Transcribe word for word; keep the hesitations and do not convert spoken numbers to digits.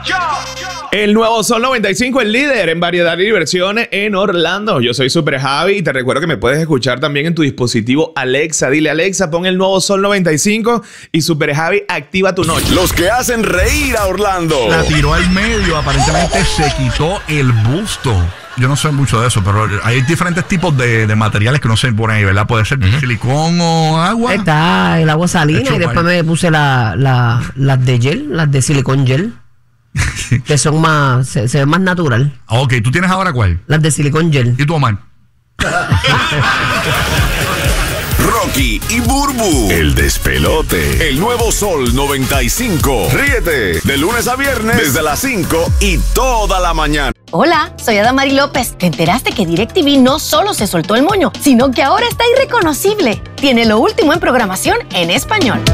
El nuevo Sol noventa y cinco, el líder en variedad y diversiones en Orlando. Yo soy Super Javi y te recuerdo que me puedes escuchar también en tu dispositivo Alexa. Dile Alexa, pon el nuevo Sol noventa y cinco y Super Javi activa tu noche. Los que hacen reír a Orlando. La tiró al medio, aparentemente se quitó el busto. Yo no sé mucho de eso, pero hay diferentes tipos de, de materiales que no se ponen ahí, ¿verdad? Puede ser uh-huh. silicón o agua. Está el agua salina y después me puse la, la, las de gel, las de silicón gel. Que son más, se, se ve más natural. Ok, ¿tú tienes ahora cuál? Las de silicón gel. ¿Y tu, Omar? Rocky y Burbu, el despelote. El nuevo Sol noventa y cinco. Ríete de lunes a viernes desde las cinco y toda la mañana. Hola, soy Adamari López. ¿Te enteraste que DirecTV no solo se soltó el moño, sino que ahora está irreconocible? Tiene lo último en programación en español.